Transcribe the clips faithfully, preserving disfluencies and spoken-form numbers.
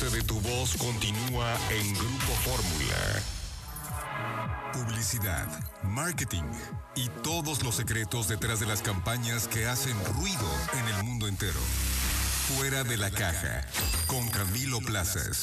alcance de tu voz continúa en Grupo Fórmula. Publicidad, marketing y todos los secretos detrás de las campañas que hacen ruido en el mundo entero. Fuera de la caja, con Camilo Plazas.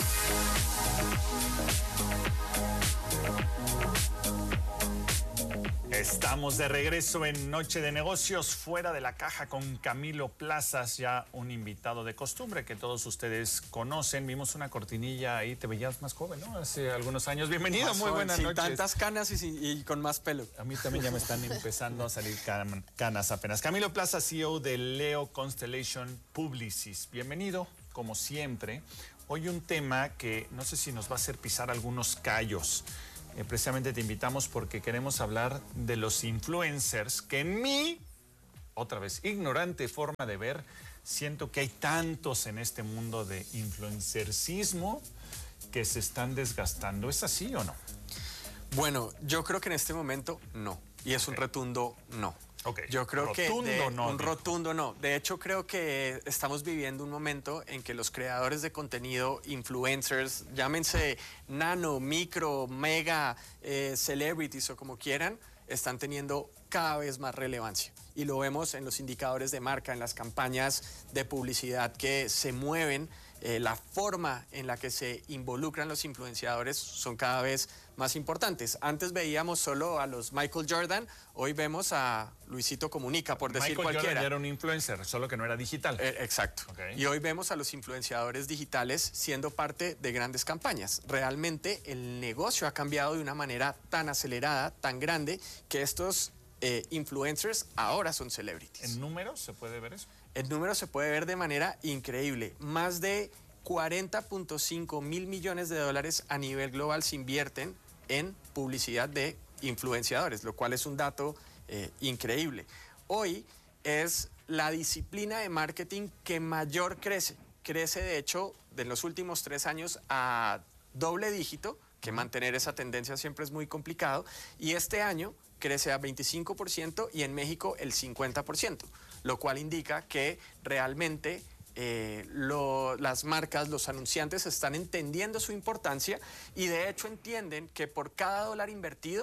Estamos de regreso en Noche de Negocios, Fuera de la Caja, con Camilo Plazas, ya un invitado de costumbre que todos ustedes conocen. Vimos una cortinilla ahí, te veías más joven, ¿no? Hace algunos años. Bienvenido, más muy joven, buenas sin noches. Sin tantas canas y, sin, y con más pelo. A mí también ya me están empezando a salir can, canas apenas. Camilo Plazas, C E O de Leo Constellation Publicis. Bienvenido, como siempre. Hoy un tema que no sé si nos va a hacer pisar algunos callos. Eh, precisamente te invitamos porque queremos hablar de los influencers, que en mi, otra vez, ignorante forma de ver, siento que hay tantos en este mundo de influencercismo que se están desgastando. ¿Es así o no? Bueno, yo creo que en este momento no, y es okay. un rotundo no. Okay. Yo creo rotundo que de, no, un dijo. rotundo no. De hecho, creo que estamos viviendo un momento en que los creadores de contenido, influencers, llámense nano, micro, mega, eh, celebrities o como quieran, están teniendo cada vez más relevancia. Y lo vemos en los indicadores de marca, en las campañas de publicidad que se mueven. Eh, la forma en la que se involucran los influenciadores son cada vez más importantes. Antes veíamos solo a los Michael Jordan, hoy vemos a Luisito Comunica, por decir Michael cualquiera. Jordan ya era un influencer, solo que no era digital. Eh, exacto. Okay. Y hoy vemos a los influenciadores digitales siendo parte de grandes campañas. Realmente el negocio ha cambiado de una manera tan acelerada, tan grande, que estos eh, influencers ahora son celebrities. ¿En números se puede ver eso? El número se puede ver de manera increíble. Más de cuarenta punto cinco mil millones de dólares a nivel global se invierten en publicidad de influenciadores, lo cual es un dato eh, increíble. Hoy es la disciplina de marketing que mayor crece. Crece, de hecho, de los últimos tres años a doble dígito, que mantener esa tendencia siempre es muy complicado, y este año crece a veinticinco por ciento y en México el cincuenta por ciento, lo cual indica que realmente eh, lo, las marcas, los anunciantes están entendiendo su importancia y de hecho entienden que por cada dólar invertido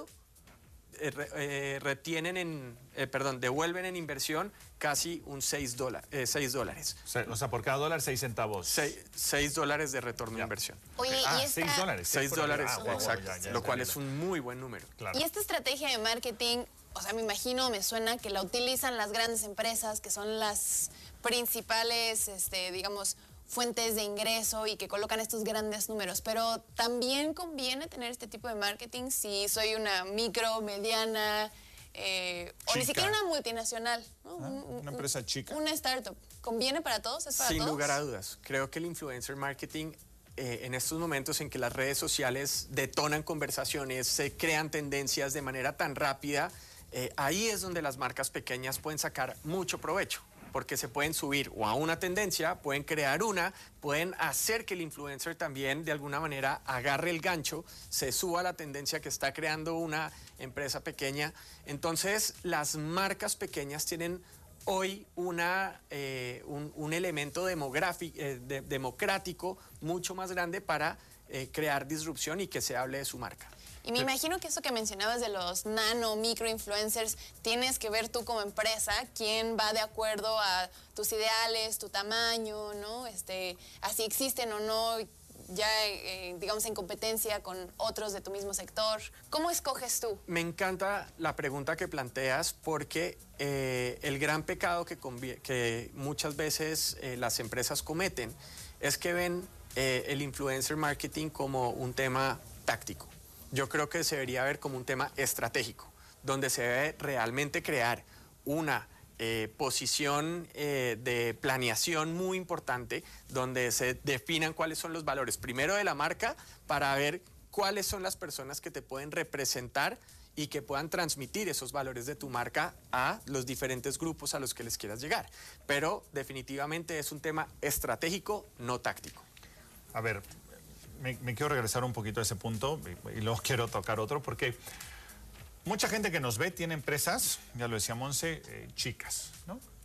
eh, re, eh, retienen en, eh, perdón, devuelven en inversión casi un seis dólares. Eh, seis dólares. O sea, por cada dólar seis centavos. seis dólares de retorno de inversión. Oye, ah, y esta... seis dólares. seis dólares, ah, wow, exacto. Ya, ya, lo ya, cual ya, es un muy buen número. Claro. Y esta estrategia de marketing, o sea, me imagino, me suena que la utilizan las grandes empresas, que son las principales, este, digamos, fuentes de ingreso y que colocan estos grandes números. Pero también conviene tener este tipo de marketing si soy una micro, mediana, eh, o ni siquiera una multinacional, ¿no? Ah, un, una empresa chica. Una startup. ¿Conviene para todos? ¿Es para Sin todos? lugar a dudas. Creo que el influencer marketing, eh, en estos momentos en que las redes sociales detonan conversaciones, se crean tendencias de manera tan rápida, eh, ahí es donde las marcas pequeñas pueden sacar mucho provecho, porque se pueden subir o a una tendencia, pueden crear una, pueden hacer que el influencer también de alguna manera agarre el gancho, se suba a la tendencia que está creando una empresa pequeña. Entonces, las marcas pequeñas tienen hoy una, eh, un, un elemento demográfico, eh, de, democrático mucho más grande para eh, crear disrupción y que se hable de su marca. Y me imagino que eso que mencionabas de los nano, micro influencers, tienes que ver tú como empresa quién va de acuerdo a tus ideales, tu tamaño, ¿no? Este, así existen o no, ya eh, digamos en competencia con otros de tu mismo sector. ¿Cómo escoges tú? Me encanta la pregunta que planteas porque eh, el gran pecado que, que muchas veces eh, las empresas cometen es que ven eh, el influencer marketing como un tema táctico. Yo creo que se debería ver como un tema estratégico, donde se debe realmente crear una eh, posición eh, de planeación muy importante, donde se definan cuáles son los valores, primero de la marca, para ver cuáles son las personas que te pueden representar y que puedan transmitir esos valores de tu marca a los diferentes grupos a los que les quieras llegar. Pero definitivamente es un tema estratégico, no táctico. A ver, Me, me quiero regresar un poquito a ese punto y, y luego quiero tocar otro porque mucha gente que nos ve tiene empresas, ya lo decía Monse, eh, chicas, ¿no?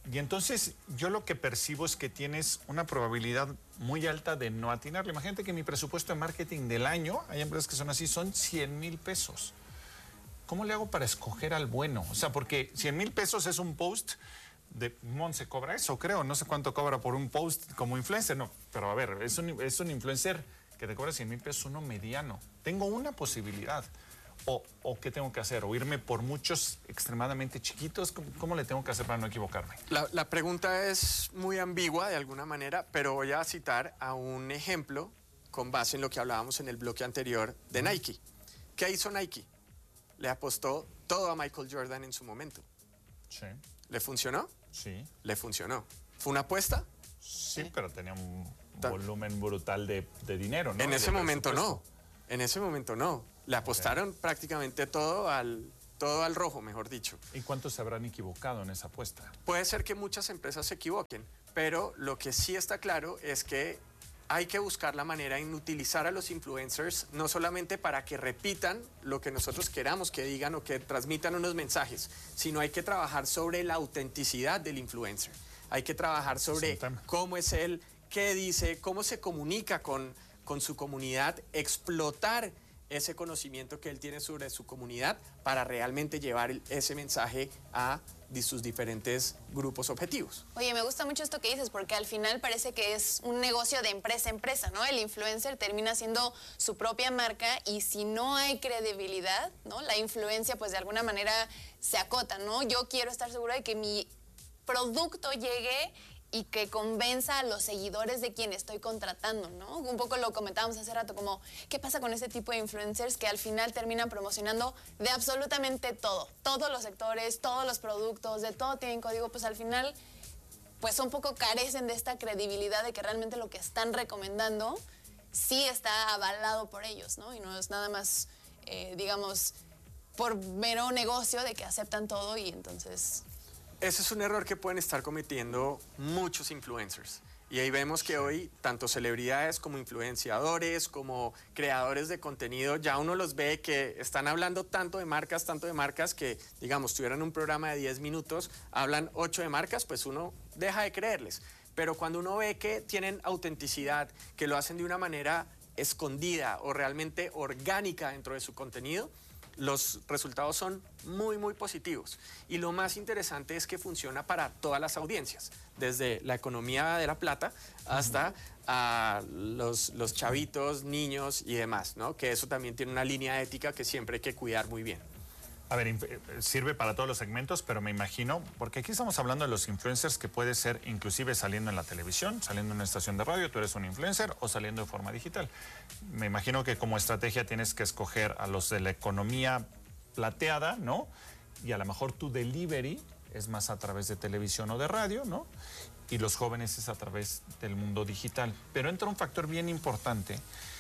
Y entonces yo lo que percibo es que tienes una probabilidad muy alta de no atinarle. Imagínate que mi presupuesto de marketing del año, hay empresas que son así, son cien mil pesos. ¿Cómo le hago para escoger al bueno? O sea, porque cien mil pesos es un post de... Monse cobra eso, creo. No sé cuánto cobra por un post como influencer. No, pero a ver, es un, es un influencer que te cobra cien mil pesos, uno mediano. Tengo una posibilidad. O, o ¿qué tengo que hacer? ¿O irme por muchos extremadamente chiquitos? ¿Cómo, cómo le tengo que hacer para no equivocarme? La, la pregunta es muy ambigua de alguna manera, pero voy a citar a un ejemplo con base en lo que hablábamos en el bloque anterior de Nike. ¿Qué hizo Nike? Le apostó todo a Michael Jordan en su momento. Sí. ¿Le funcionó? Sí. Le funcionó. ¿Fue una apuesta? Sí, pero tenía un volumen brutal de, de dinero, ¿no? En De ese momento no. presupuesto. En ese momento no. Le apostaron okay. prácticamente todo al, todo al rojo, mejor dicho. ¿Y cuántos se habrán equivocado en esa apuesta? Puede ser que muchas empresas se equivoquen, pero lo que sí está claro es que hay que buscar la manera en utilizar a los influencers no solamente para que repitan lo que nosotros queramos que digan o que transmitan unos mensajes, sino hay que trabajar sobre la autenticidad del influencer. Hay que trabajar sobre cómo es él, qué dice, cómo se comunica con, con su comunidad, explotar ese conocimiento que él tiene sobre su comunidad para realmente llevar el, ese mensaje a de sus diferentes grupos objetivos. Oye, me gusta mucho esto que dices, porque al final parece que es un negocio de empresa a empresa, ¿no? El influencer termina siendo su propia marca y si no hay credibilidad, ¿no? La influencia, pues de alguna manera se acota, ¿no? Yo quiero estar segura de que mi producto llegue y que convenza a los seguidores de quien estoy contratando, ¿no? Un poco lo comentábamos hace rato, como, ¿qué pasa con este tipo de influencers que al final terminan promocionando de absolutamente todo? Todos los sectores, todos los productos, de todo tienen código, pues al final, pues un poco carecen de esta credibilidad de que realmente lo que están recomendando sí está avalado por ellos, ¿no? Y no es nada más, eh, digamos, por mero negocio de que aceptan todo y entonces... Ese es un error que pueden estar cometiendo muchos influencers. Y ahí vemos que hoy tanto celebridades como influenciadores, como creadores de contenido, ya uno los ve que están hablando tanto de marcas, tanto de marcas que, digamos, tuvieran un programa de diez minutos, hablan ocho de marcas, pues uno deja de creerles. Pero cuando uno ve que tienen autenticidad, que lo hacen de una manera escondida o realmente orgánica dentro de su contenido, los resultados son muy, muy positivos. Y lo más interesante es que funciona para todas las audiencias, desde la economía de la plata hasta uh-huh. a los, los chavitos, niños y demás, ¿no? Que eso también tiene una línea ética que siempre hay que cuidar muy bien. A ver, sirve para todos los segmentos, pero me imagino, porque aquí estamos hablando de los influencers que puede ser inclusive saliendo en la televisión, saliendo en una estación de radio, tú eres un influencer, o saliendo de forma digital. Me imagino que como estrategia tienes que escoger a los de la economía plateada, ¿no? Y a lo mejor tu delivery es más a través de televisión o de radio, ¿no? Y los jóvenes es a través del mundo digital. Pero entra un factor bien importante,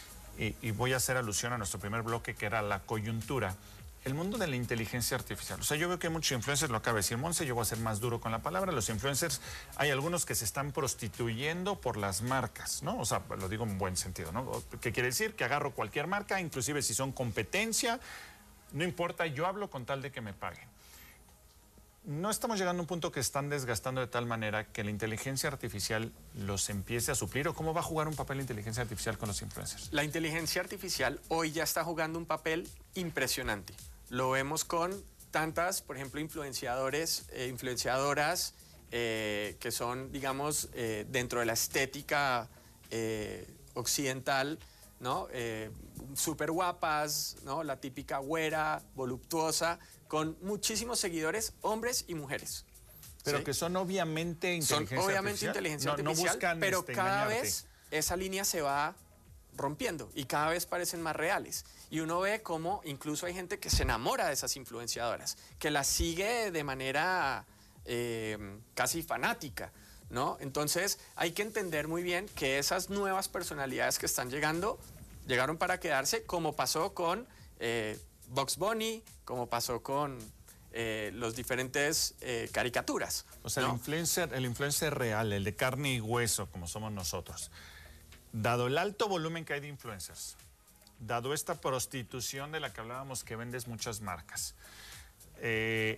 y, y voy a hacer alusión a nuestro primer bloque, que era la coyuntura. El mundo de la inteligencia artificial. O sea, yo veo que hay muchos influencers, lo acaba de decir Monse, yo voy a ser más duro con la palabra. Los influencers, hay algunos que se están prostituyendo por las marcas, ¿no? O sea, lo digo en buen sentido, ¿no? ¿Qué quiere decir? Que agarro cualquier marca, inclusive si son competencia, no importa, yo hablo con tal de que me paguen. No estamos llegando a un punto que están desgastando de tal manera que la inteligencia artificial los empiece a suplir, ¿o cómo va a jugar un papel la inteligencia artificial con los influencers? La inteligencia artificial hoy ya está jugando un papel impresionante. Lo vemos con tantas, por ejemplo, influenciadores, eh, influenciadoras eh, que son, digamos, eh, dentro de la estética eh, occidental, ¿no? Eh, súper guapas, ¿no? La típica güera, voluptuosa, con muchísimos seguidores, hombres y mujeres. Pero ¿sí? que son obviamente inteligencia son obviamente artificial. inteligencia no, artificial, no buscan, pero este, cada engañarte. vez esa línea se va rompiendo y cada vez parecen más reales. Y uno ve cómo incluso hay gente que se enamora de esas influenciadoras, que las sigue de manera eh, casi fanática, ¿no? Entonces hay que entender muy bien que esas nuevas personalidades que están llegando, llegaron para quedarse, como pasó con eh, Bugs Bunny, como pasó con eh, los diferentes eh, caricaturas. O sea, ¿no? el influencer, el influencer real, el de carne y hueso, como somos nosotros, dado el alto volumen que hay de influencers, dado esta prostitución de la que hablábamos, que vendes muchas marcas, eh,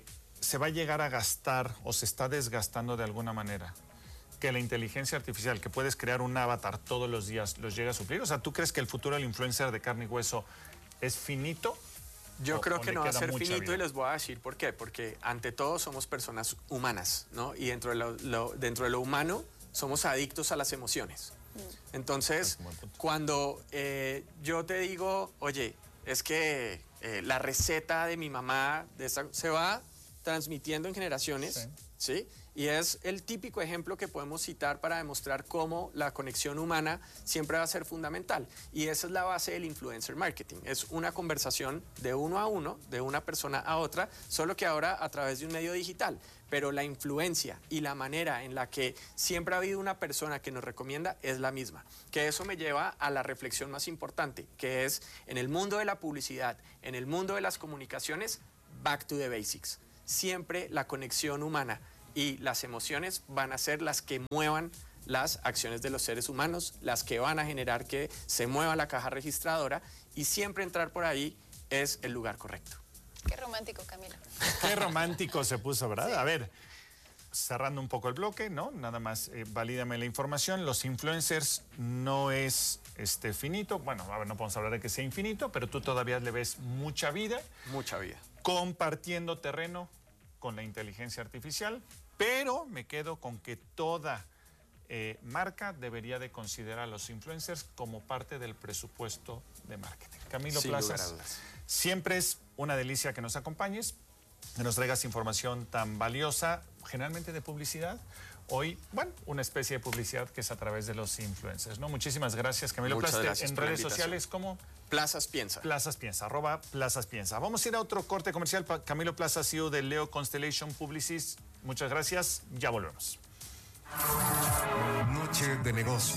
se va a llegar a gastar o se está desgastando de alguna manera? Que la inteligencia artificial, que puedes crear un avatar todos los días, los llega a suplir. O sea, ¿tú crees que el futuro del influencer de carne y hueso es finito? Yo o, creo o que le no va a queda ser mucha finito vida? y les voy a decir por qué. Porque ante todo somos personas humanas, ¿no? Y dentro de lo, lo- dentro de lo humano somos adictos a las emociones. Entonces, Es un buen punto. cuando eh, yo te digo, oye, es que eh, la receta de mi mamá de esta, se va transmitiendo en generaciones, ¿sí? Y es el típico ejemplo que podemos citar para demostrar cómo la conexión humana siempre va a ser fundamental. Y esa es la base del influencer marketing. Es una conversación de uno a uno, de una persona a otra, solo que ahora a través de un medio digital. Pero la influencia y la manera en la que siempre ha habido una persona que nos recomienda es la misma. Que eso me lleva a la reflexión más importante, que es en el mundo de la publicidad, en el mundo de las comunicaciones, back to the basics. Siempre la conexión humana y las emociones van a ser las que muevan las acciones de los seres humanos, las que van a generar que se mueva la caja registradora, y siempre entrar por ahí es el lugar correcto. Qué romántico, Camilo. Qué romántico se puso, ¿verdad? A ver, cerrando un poco el bloque, ¿no? Nada más, eh, valídame la información. Los influencers no es este, finito. Bueno, a ver, no podemos hablar de que sea infinito, pero tú todavía le ves mucha vida Mucha vida. compartiendo terreno con la inteligencia artificial, pero me quedo con que toda eh, marca debería de considerar a los influencers como parte del presupuesto de marketing. Camilo Sin lugar a Plazas, dudas. siempre es una delicia que nos acompañes, que nos traigas información tan valiosa, generalmente de publicidad. Hoy, bueno, una especie de publicidad que es a través de los influencers, ¿no? Muchísimas gracias, Camilo Muchas Plazas. gracias En por la redes invitación. sociales, ¿cómo? Plazas piensa. Plazas Piensa, arroba Plazas Piensa. Vamos a ir a otro corte comercial. Pa- Camilo Plaza, C E O de Leo Constellation Publicis. Muchas gracias. Ya volvemos. Noche de negocios.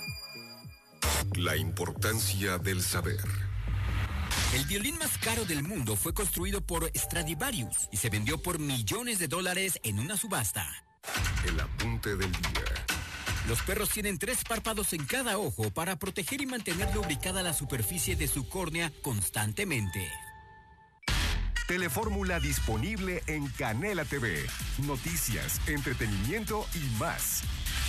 La importancia del saber. El violín más caro del mundo fue construido por Stradivarius y se vendió por millones de dólares en una subasta. El apunte del día. Los perros tienen tres párpados en cada ojo para proteger y mantener lubricada la superficie de su córnea constantemente. Telefórmula disponible en Canela T V. Noticias, entretenimiento y más.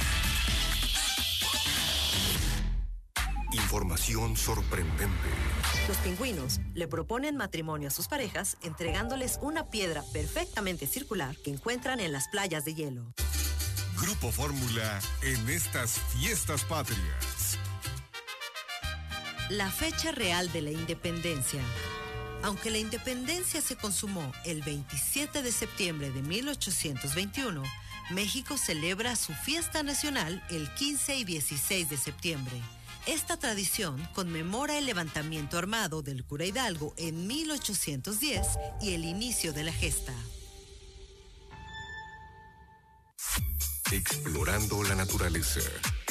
Información sorprendente. Los pingüinos le proponen matrimonio a sus parejas entregándoles una piedra perfectamente circular que encuentran en las playas de hielo. Grupo Fórmula en estas fiestas patrias. La fecha real de la independencia. Aunque la independencia se consumó el veintisiete de septiembre de mil ochocientos veintiuno, México celebra su fiesta nacional el quince y dieciséis de septiembre. Esta tradición conmemora el levantamiento armado del cura Hidalgo en mil ochocientos diez y el inicio de la gesta. Explorando la naturaleza.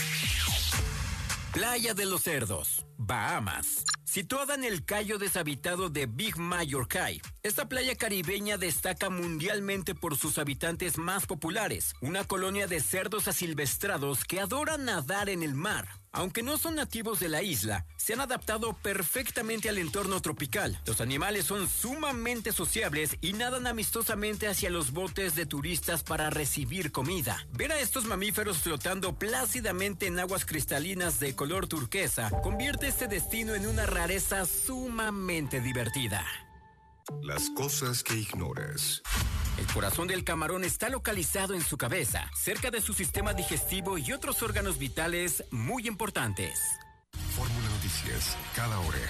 Playa de los Cerdos, Bahamas. Situada en el cayo deshabitado de Big Major Cay, esta playa caribeña destaca mundialmente por sus habitantes más populares, una colonia de cerdos asilvestrados que adoran nadar en el mar. Aunque no son nativos de la isla, se han adaptado perfectamente al entorno tropical. Los animales son sumamente sociables y nadan amistosamente hacia los botes de turistas para recibir comida. Ver a estos mamíferos flotando plácidamente en aguas cristalinas de color turquesa convierte este destino en una rareza sumamente divertida. Las cosas que ignoras. El corazón del camarón está localizado en su cabeza, cerca de su sistema digestivo y otros órganos vitales muy importantes. Fórmula Noticias, cada hora.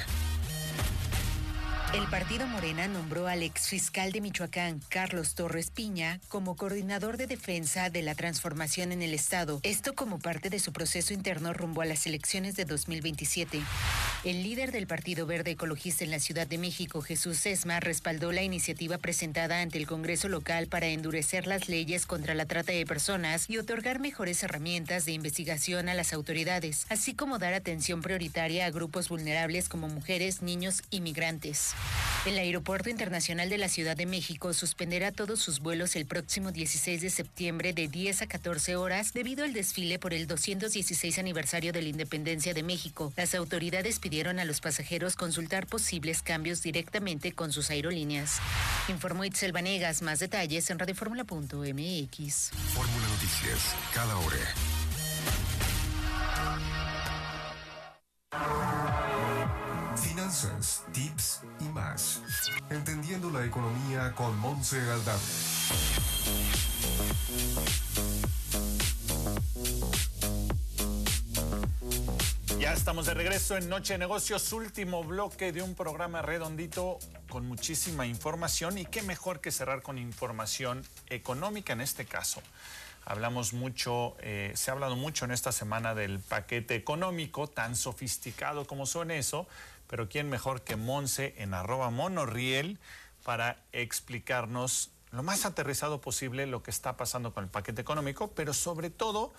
El partido Morena nombró al exfiscal de Michoacán, Carlos Torres Piña, como coordinador de defensa de la transformación en el Estado. Esto como parte de su proceso interno rumbo a las elecciones de dos mil veintisiete. El líder del Partido Verde Ecologista en la Ciudad de México, Jesús Sesma, respaldó la iniciativa presentada ante el Congreso local para endurecer las leyes contra la trata de personas y otorgar mejores herramientas de investigación a las autoridades, así como dar atención prioritaria a grupos vulnerables como mujeres, niños y migrantes. El Aeropuerto Internacional de la Ciudad de México suspenderá todos sus vuelos el próximo dieciséis de septiembre de diez a catorce horas debido al desfile por el doscientos dieciséis aniversario de la Independencia de México. Las autoridades pidieron pidieron a los pasajeros consultar posibles cambios directamente con sus aerolíneas. Informó Itzel Vanegas. Más detalles en radioformula punto m x. Fórmula Noticias, cada hora. Finanzas, tips y más. Entendiendo la economía con Montse Aldave. Ya estamos de regreso en Noche de Negocios, último bloque de un programa redondito con muchísima información, y qué mejor que cerrar con información económica en este caso. Hablamos mucho, eh, se ha hablado mucho en esta semana del paquete económico, tan sofisticado como suena eso, pero quién mejor que Monse en arroba monorriel para explicarnos lo más aterrizado posible lo que está pasando con el paquete económico, pero sobre todo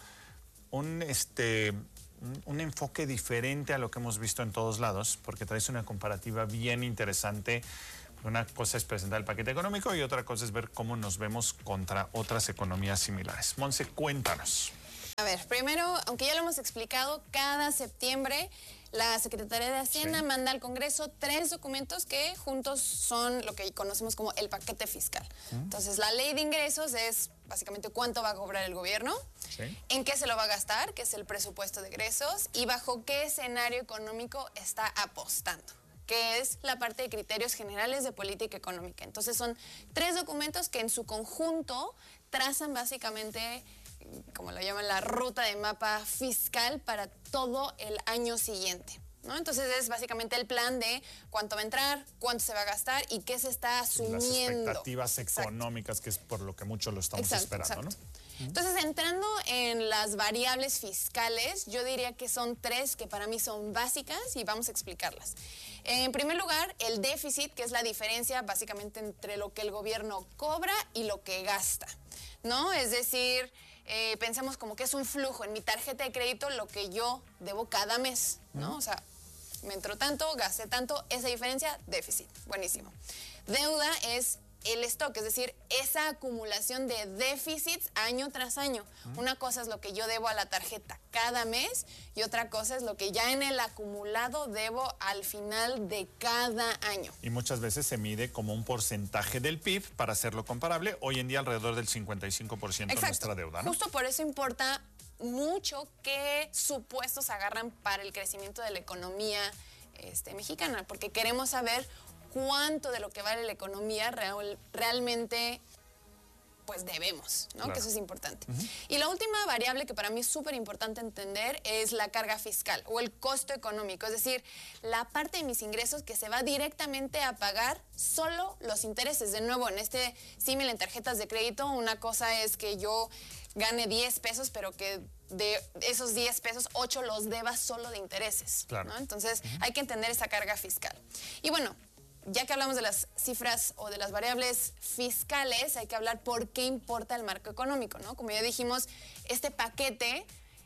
un, este, un, un enfoque diferente a lo que hemos visto en todos lados, porque traes una comparativa bien interesante. Una cosa es presentar el paquete económico y otra cosa es ver cómo nos vemos contra otras economías similares. Monse, cuéntanos. A ver, primero, aunque ya lo hemos explicado, cada septiembre la Secretaría de Hacienda sí. manda al Congreso tres documentos que juntos son lo que conocemos como el paquete fiscal. ¿Mm? Entonces, la ley de ingresos es básicamente cuánto va a cobrar el gobierno, sí. en qué se lo va a gastar, que es el presupuesto de egresos, y bajo qué escenario económico está apostando, que es la parte de criterios generales de política económica. Entonces, son tres documentos que en su conjunto trazan básicamente, como lo llaman, la ruta de mapa fiscal para todo el año siguiente, ¿no? Entonces es básicamente el plan de cuánto va a entrar, cuánto se va a gastar y qué se está asumiendo. Las expectativas económicas, exacto. que es por lo que muchos lo estamos exacto, esperando, exacto. ¿no? Entonces, entrando en las variables fiscales, yo diría que son tres que para mí son básicas y vamos a explicarlas. En primer lugar, el déficit, que es la diferencia básicamente entre lo que el gobierno cobra y lo que gasta, ¿no? Es decir, eh, pensemos como que es un flujo en mi tarjeta de crédito lo que yo debo cada mes, ¿no? O sea, me entró tanto, gasté tanto, esa diferencia, déficit. Buenísimo. Deuda es el stock, es decir, esa acumulación de déficits año tras año. Uh-huh. Una cosa es lo que yo debo a la tarjeta cada mes y otra cosa es lo que ya en el acumulado debo al final de cada año. Y muchas veces se mide como un porcentaje del P I B para hacerlo comparable. Hoy en día alrededor del cincuenta y cinco por ciento de nuestra deuda, ¿no? Justo por eso importa mucho qué supuestos agarran para el crecimiento de la economía este, mexicana, porque queremos saber cuánto de lo que vale la economía real, realmente pues debemos, ¿no? Claro. Que eso es importante. Uh-huh. Y la última variable que para mí es súper importante entender es la carga fiscal o el costo económico, es decir, la parte de mis ingresos que se va directamente a pagar solo los intereses. De nuevo, en este símil en tarjetas de crédito, una cosa es que yo gane diez pesos, pero que de esos diez pesos, ocho los deba solo de intereses, claro. ¿no? Entonces, uh-huh. hay que entender esa carga fiscal. Y bueno, ya que hablamos de las cifras o de las variables fiscales, hay que hablar por qué importa el marco económico, ¿no? Como ya dijimos, este paquete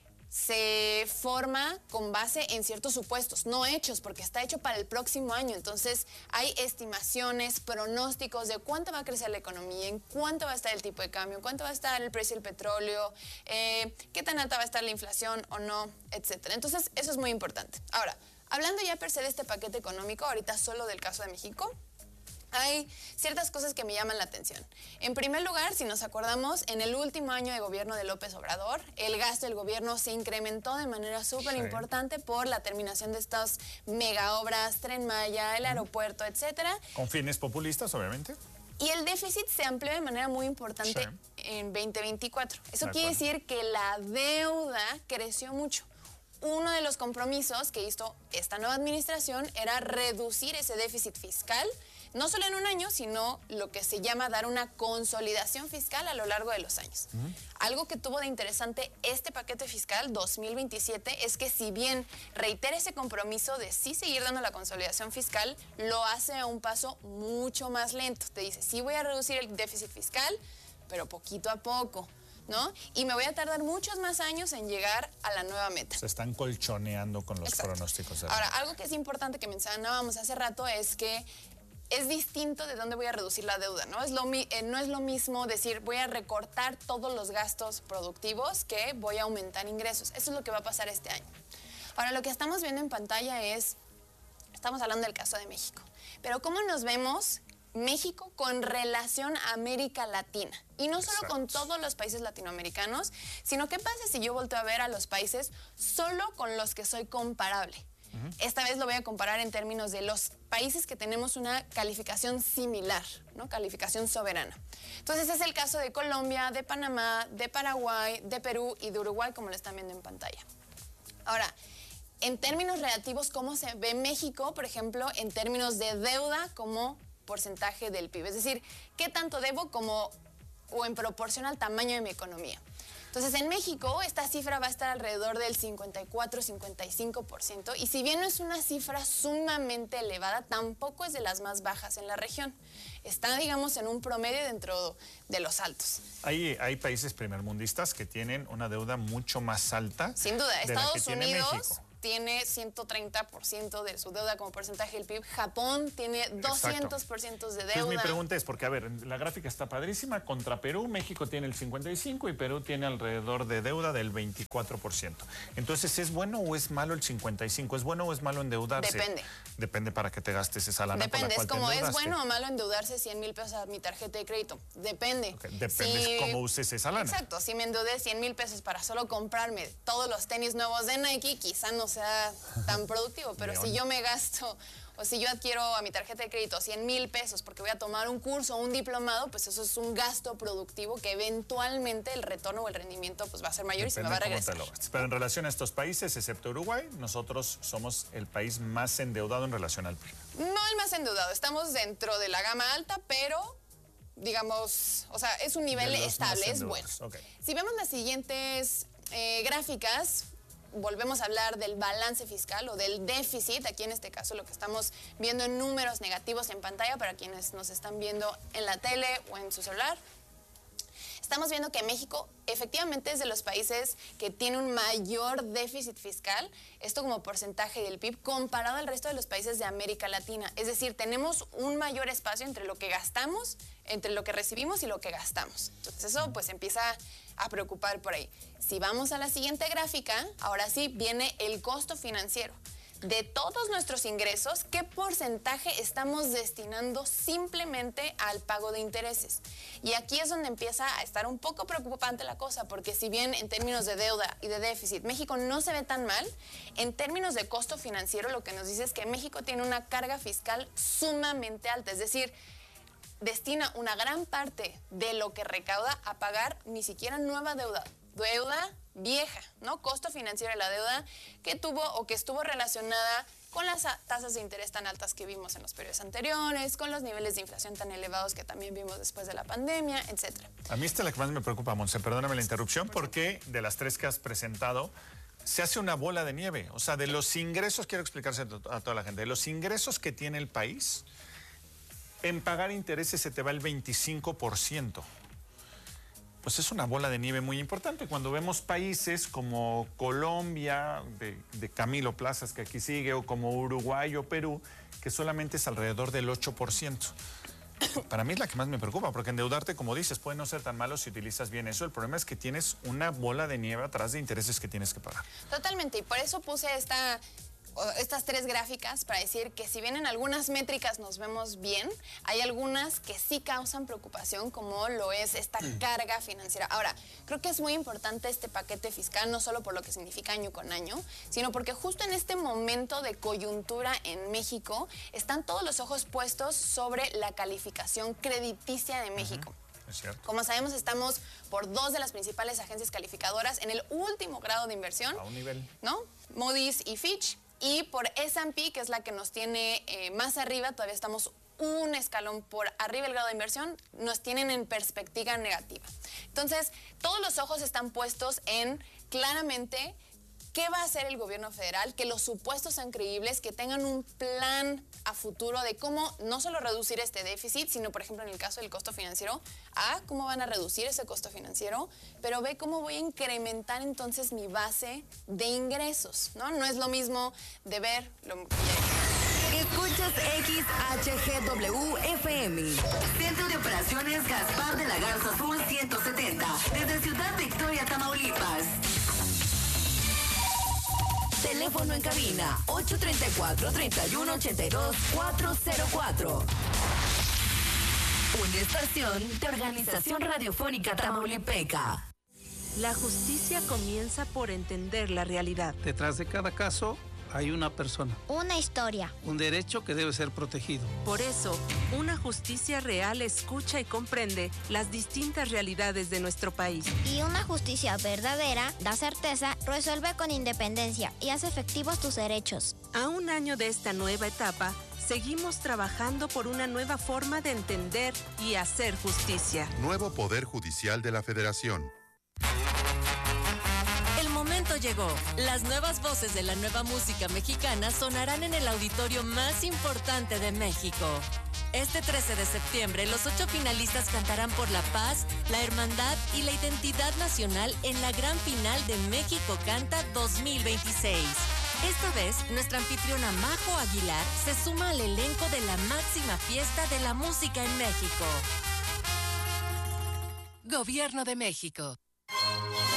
se forma con base en ciertos supuestos, no hechos, porque está hecho para el próximo año. Entonces, hay estimaciones, pronósticos de cuánto va a crecer la economía, en cuánto va a estar el tipo de cambio, en cuánto va a estar el precio del petróleo, eh, qué tan alta va a estar la inflación o no, etcétera. Entonces, eso es muy importante. Ahora, hablando ya per se de este paquete económico, ahorita solo del caso de México, hay ciertas cosas que me llaman la atención. En primer lugar, si nos acordamos, en el último año de gobierno de López Obrador, el gasto del gobierno se incrementó de manera súper importante sí. por la terminación de estas mega obras, Tren Maya, el aeropuerto, etcétera. Con fines populistas, obviamente. Y el déficit se amplió de manera muy importante sí. en veinte veinticuatro. Eso quiere decir que la deuda creció mucho. Uno de los compromisos que hizo esta nueva administración era reducir ese déficit fiscal, no solo en un año, sino lo que se llama dar una consolidación fiscal a lo largo de los años. Uh-huh. Algo que tuvo de interesante este paquete fiscal dos mil veintisiete es que si bien reitera ese compromiso de sí seguir dando la consolidación fiscal, lo hace a un paso mucho más lento. Te dice, sí voy a reducir el déficit fiscal, pero poquito a poco, ¿no? Y me voy a tardar muchos más años en llegar a la nueva meta. Se están colchoneando con los Exacto. pronósticos. De Ahora, algo que es importante que mencionábamos hace rato es que es distinto de dónde voy a reducir la deuda, ¿no? Es lo, eh, no es lo mismo decir voy a recortar todos los gastos productivos que voy a aumentar ingresos. Eso es lo que va a pasar este año. Ahora, lo que estamos viendo en pantalla es estamos hablando del caso de México. Pero ¿cómo nos vemos México con relación a América Latina? Y no solo Exacto. con todos los países latinoamericanos, sino qué pasa si yo volteo a ver a los países solo con los que soy comparable. Uh-huh. Esta vez lo voy a comparar en términos de los países que tenemos una calificación similar, ¿no? Calificación soberana. Entonces es el caso de Colombia, de Panamá, de Paraguay, de Perú y de Uruguay, como lo están viendo en pantalla. Ahora, en términos relativos, ¿cómo se ve México, por ejemplo, en términos de deuda como porcentaje del P I B? Es decir, ¿qué tanto debo como o en proporción al tamaño de mi economía? Entonces, en México, esta cifra va a estar alrededor del cincuenta y cuatro a cincuenta y cinco por ciento, y si bien no es una cifra sumamente elevada, tampoco es de las más bajas en la región. Está, digamos, en un promedio dentro de los altos. Hay, hay países primermundistas que tienen una deuda mucho más alta. Sin duda, de Estados la que tiene Unidos México. Tiene ciento treinta por ciento de su deuda como porcentaje del P I B. Japón tiene doscientos por ciento de deuda. Entonces mi pregunta es, porque a ver, la gráfica está padrísima, contra Perú, México tiene el cincuenta y cinco y Perú tiene alrededor de deuda del veinticuatro por ciento. Entonces, ¿es bueno o es malo el cincuenta y cinco? ¿Es bueno o es malo endeudarse? Depende. Depende para que te gastes esa lana. Depende, por la cual es como, te ¿es bueno o malo endeudarse cien mil pesos a mi tarjeta de crédito? Depende. Okay, depende si, cómo uses esa lana. Exacto, si me endeudé cien mil pesos para solo comprarme todos los tenis nuevos de Nike, quizá no sea tan productivo, pero León. Si yo me gasto o si yo adquiero a mi tarjeta de crédito cien mil pesos porque voy a tomar un curso o un diplomado, pues eso es un gasto productivo que eventualmente el retorno o el rendimiento pues va a ser mayor. Depende y se me va a regresar. Pero en relación a estos países, excepto Uruguay, nosotros somos el país más endeudado en relación al P I B. No el más endeudado, estamos dentro de la gama alta, pero digamos, o sea, es un nivel estable, es bueno. Okay. Si vemos las siguientes eh, gráficas, volvemos a hablar del balance fiscal o del déficit. Aquí en este caso lo que estamos viendo en números negativos en pantalla para quienes nos están viendo en la tele o en su celular. Estamos viendo que México efectivamente es de los países que tiene un mayor déficit fiscal, esto como porcentaje del P I B, comparado al resto de los países de América Latina. Es decir, tenemos un mayor espacio entre lo que gastamos, entre lo que recibimos y lo que gastamos. Entonces eso pues empieza a preocupar por ahí. Si vamos a la siguiente gráfica, ahora sí viene el costo financiero. De todos nuestros ingresos, ¿qué porcentaje estamos destinando simplemente al pago de intereses? Y aquí es donde empieza a estar un poco preocupante la cosa, porque si bien en términos de deuda y de déficit México no se ve tan mal, en términos de costo financiero lo que nos dice es que México tiene una carga fiscal sumamente alta, es decir, destina una gran parte de lo que recauda a pagar ni siquiera nueva deuda, deuda vieja, ¿no? Costo financiero de la deuda que tuvo o que estuvo relacionada con las tasas de interés tan altas que vimos en los periodos anteriores, con los niveles de inflación tan elevados que también vimos después de la pandemia, etcétera. A mí esta es la que más me preocupa, Monse, perdóname la interrupción, porque de las tres que has presentado se hace una bola de nieve. O sea, de los ingresos, quiero explicarse a toda la gente, de los ingresos que tiene el país, en pagar intereses se te va el veinticinco por ciento. Pues es una bola de nieve muy importante. Cuando vemos países como Colombia, de, de Camilo Plazas, que aquí sigue, o como Uruguay o Perú, que solamente es alrededor del ocho por ciento. Para mí es la que más me preocupa, porque endeudarte, como dices, puede no ser tan malo si utilizas bien eso. El problema es que tienes una bola de nieve atrás de intereses que tienes que pagar. Totalmente, y por eso puse esta... estas tres gráficas para decir que si bien en algunas métricas nos vemos bien, hay algunas que sí causan preocupación, como lo es esta carga financiera. Ahora, creo que es muy importante este paquete fiscal, no solo por lo que significa año con año, sino porque justo en este momento de coyuntura en México están todos los ojos puestos sobre la calificación crediticia de México. Uh-huh. Es cierto. Como sabemos, estamos por dos de las principales agencias calificadoras en el último grado de inversión. A un nivel. ¿No? Moody's y Fitch. Y por S and P, que es la que nos tiene eh, más arriba, todavía estamos un escalón por arriba del grado de inversión, nos tienen en perspectiva negativa. Entonces, todos los ojos están puestos en claramente qué va a hacer el gobierno federal, que los supuestos sean creíbles, que tengan un plan a futuro de cómo no solo reducir este déficit, sino, por ejemplo, en el caso del costo financiero, A, cómo van a reducir ese costo financiero, pero B, cómo voy a incrementar entonces mi base de ingresos, ¿no? No es lo mismo de ver... Lo... Escuchas X H G W F M. Centro de Operaciones Gaspar de la Garza Azul ciento setenta. Desde Ciudad Victoria, Tamaulipas. Teléfono en cabina ocho tres cuatro, tres uno ocho dos, cuatro cero cuatro. Una estación de Organización Radiofónica Tamaulipeca. La justicia comienza por entender la realidad. Detrás de cada caso hay una persona. Una historia. Un derecho que debe ser protegido. Por eso, una justicia real escucha y comprende las distintas realidades de nuestro país. Y una justicia verdadera da certeza, resuelve con independencia y hace efectivos tus derechos. A un año de esta nueva etapa, seguimos trabajando por una nueva forma de entender y hacer justicia. Nuevo Poder Judicial de la Federación. El momento llegó. Las nuevas voces de la nueva música mexicana sonarán en el auditorio más importante de México. Este trece de septiembre, los ocho finalistas cantarán por la paz, la hermandad y la identidad nacional en la gran final de México Canta dos mil veintiséis. Esta vez, nuestra anfitriona Majo Aguilar se suma al elenco de la máxima fiesta de la música en México. Gobierno de México.